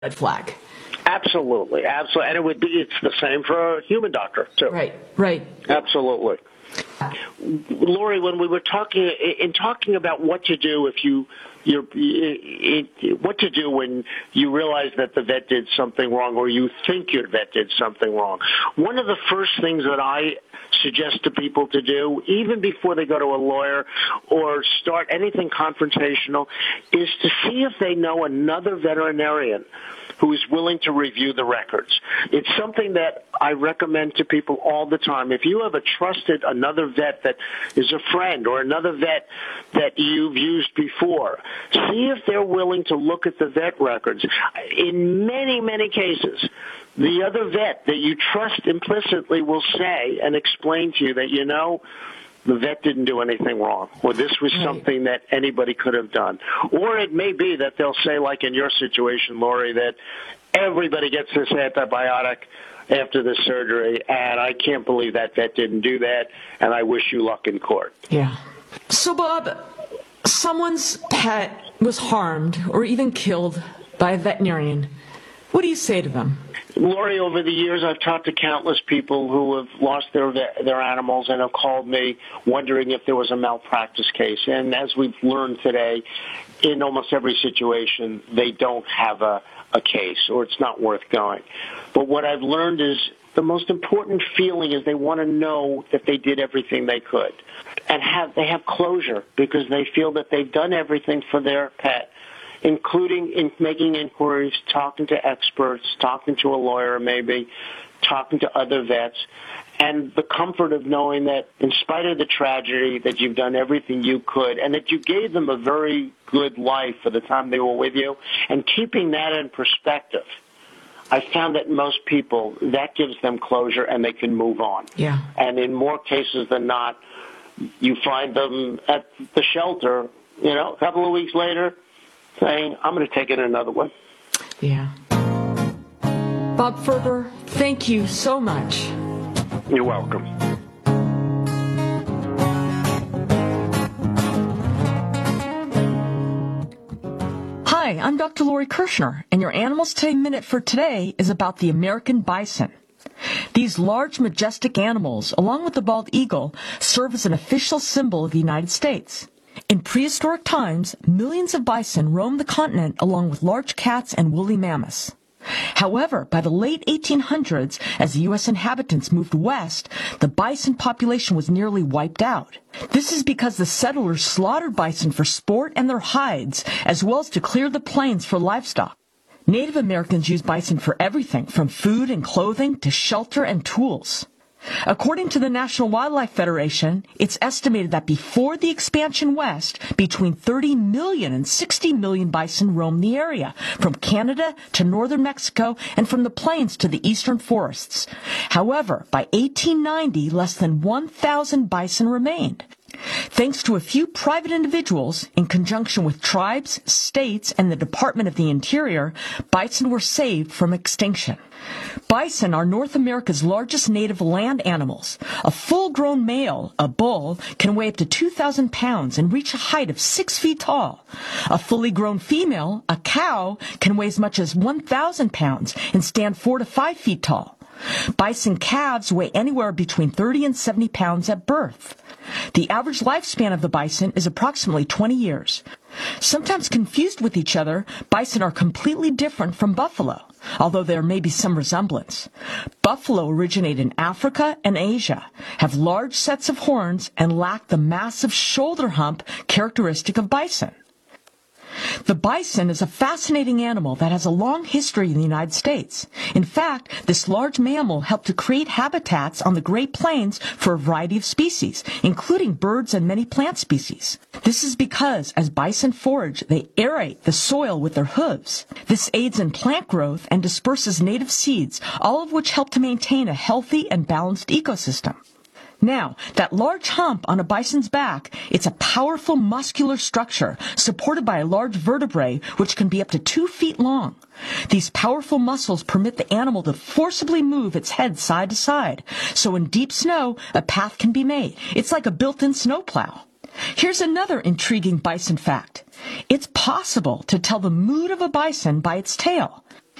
red flag. Absolutely. And it's the same for a human doctor, too. Right. Absolutely. Lori, when we were talking about what to do what to do when you realize that the vet did something wrong or you think your vet did something wrong, one of the first things that I suggest to people to do, even before they go to a lawyer or start anything confrontational, is to see if they know another veterinarian who is willing to review the records. It's something that I recommend to people all the time. If you have another vet that is a friend or another vet that you've used before, see if they're willing to look at the vet records. In many, many cases, the other vet that you trust implicitly will say and explain to you that, the vet didn't do anything wrong, or this was something that anybody could have done. Or it may be that they'll say, like in your situation, Lori, that everybody gets this antibiotic after the surgery, and I can't believe that vet didn't do that, and I wish you luck in court. Yeah. So, Bob, someone's pet was harmed or even killed by a veterinarian. What do you say to them? Lori, over the years, I've talked to countless people who have lost their animals and have called me wondering if there was a malpractice case. And as we've learned today, in almost every situation, they don't have a case or it's not worth going. But what I've learned is the most important feeling is they want to know that they did everything they could and they have closure because they feel that they've done everything for their pet, including in making inquiries, talking to experts, talking to a lawyer maybe, talking to other vets, and the comfort of knowing that in spite of the tragedy that you've done everything you could and that you gave them a very good life for the time they were with you, and keeping that in perspective. I found that most people, that gives them closure and they can move on. Yeah. And in more cases than not, you find them at the shelter, a couple of weeks later, saying, I'm going to take in another one. Yeah. Bob Ferber, thank you so much. You're welcome. Hi, I'm Dr. Lori Kirshner, and your Animals Today Minute for today is about the American bison. These large, majestic animals, along with the bald eagle, serve as an official symbol of the United States. In prehistoric times, millions of bison roamed the continent along with large cats and woolly mammoths. However, by the late 1800s, as the U.S. inhabitants moved west, the bison population was nearly wiped out. This is because the settlers slaughtered bison for sport and their hides, as well as to clear the plains for livestock. Native Americans used bison for everything from food and clothing to shelter and tools. According to the National Wildlife Federation, it's estimated that before the expansion west, between 30 million and 60 million bison roamed the area, from Canada to northern Mexico and from the plains to the eastern forests. However, by 1890, less than 1,000 bison remained. Thanks to a few private individuals, in conjunction with tribes, states, and the Department of the Interior, bison were saved from extinction. Bison are North America's largest native land animals. A full-grown male, a bull, can weigh up to 2,000 pounds and reach a height of 6 feet tall. A fully grown female, a cow, can weigh as much as 1,000 pounds and stand 4 to 5 feet tall. Bison calves weigh anywhere between 30 and 70 pounds at birth. The average lifespan of the bison is approximately 20 years. Sometimes confused with each other, bison are completely different from buffalo, although there may be some resemblance. Buffalo originate in Africa and Asia, have large sets of horns, and lack the massive shoulder hump characteristic of bison. The bison is a fascinating animal that has a long history in the United States. In fact, this large mammal helped to create habitats on the Great Plains for a variety of species, including birds and many plant species. This is because, as bison forage, they aerate the soil with their hooves. This aids in plant growth and disperses native seeds, all of which help to maintain a healthy and balanced ecosystem. Now, that large hump on a bison's back, it's a powerful muscular structure supported by a large vertebrae which can be up to 2 feet long. These powerful muscles permit the animal to forcibly move its head side to side, so in deep snow, a path can be made. It's like a built-in snowplow. Here's another intriguing bison fact. It's possible to tell the mood of a bison by its tail.